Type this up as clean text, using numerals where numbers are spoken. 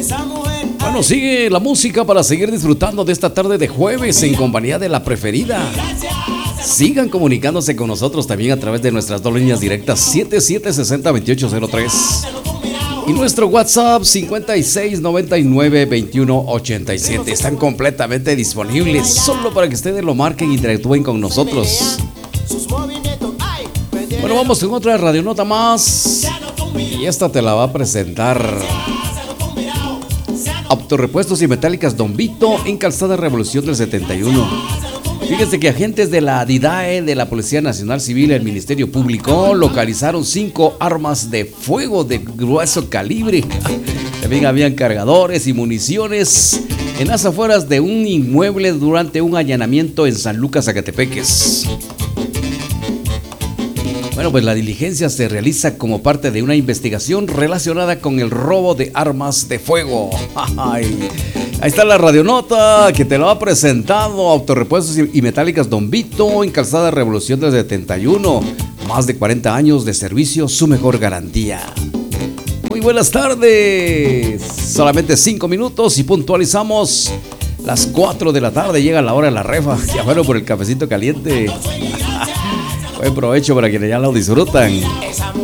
Bueno, sigue la música para seguir disfrutando de esta tarde de jueves en compañía de la preferida. Sigan comunicándose con nosotros también a través de nuestras dos líneas directas 7760-2803 y nuestro WhatsApp 5699-2187. Están completamente disponibles solo para que ustedes lo marquen e interactúen con nosotros. Bueno, vamos con otra radionota más y esta te la va a presentar Autorepuestos y Metálicas Don Vito en Calzada Revolución del 71. Fíjense que agentes de la DIDAE, de la Policía Nacional Civil y el Ministerio Público localizaron 5 armas de fuego de grueso calibre. También habían cargadores y municiones en las afueras de un inmueble durante un allanamiento en San Lucas, Zacatepeques. Bueno, pues la diligencia se realiza como parte de una investigación relacionada con el robo de armas de fuego. Ay, ahí está la radionota que te lo ha presentado Autorepuestos y Metálicas Don Vito en Calzada Revolución del 71. Más de 40 años de servicio, su mejor garantía. Muy buenas tardes. Solamente 5 minutos y puntualizamos las 4 de la tarde. Llega la hora de la refa. Ya fueron por el cafecito caliente. Buen provecho para quienes ya lo disfrutan.